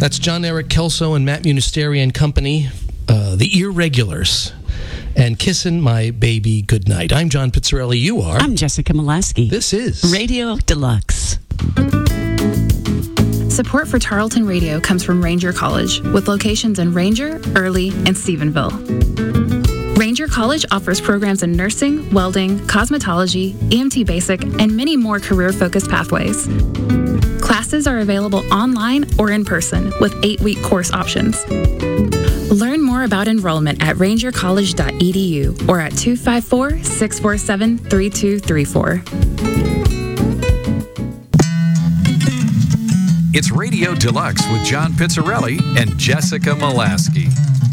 That's John Eric Kelso and Matt Munisteri and Company, the Irregulars, and Kissin' My Baby Goodnight. I'm John Pizzarelli. You are? I'm Jessica Molaski. This is Radio Deluxe. Support for Tarleton Radio comes from Ranger College, with locations in Ranger, Early, and Stephenville. Ranger College offers programs in nursing, welding, cosmetology, EMT basic, and many more career-focused pathways. Classes are available online or in person with 8-week course options. Learn more about enrollment at rangercollege.edu or at 254-647-3234. It's Radio Deluxe with John Pizzarelli and Jessica Molaski.